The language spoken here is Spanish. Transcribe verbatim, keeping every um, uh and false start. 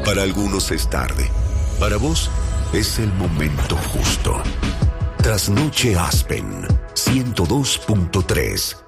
Para algunos es tarde. Para vos es el momento justo. Trasnoche Aspen ciento dos punto tres.